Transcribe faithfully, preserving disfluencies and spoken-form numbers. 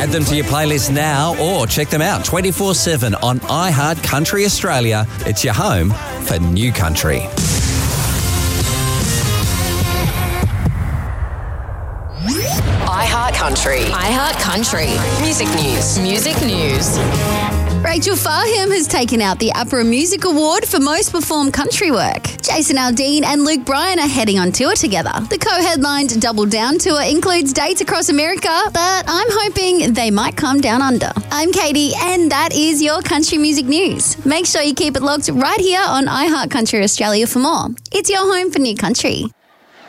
Add them to your playlist now or check them out twenty-four seven on iHeart Country Australia. It's your home for new country. iHeart Country. iHeart Country. Music news. Music news. Rachel Farham has taken out the APRA Music Award for Most Performed Country Work. Jason Aldean and Luke Bryan are heading on tour together. The co-headlined Double Down tour includes dates across America, but I'm hoping they might come down under. I'm Katie, and that is your country music news. Make sure you keep it locked right here on iHeart Country Australia for more. It's your home for new country.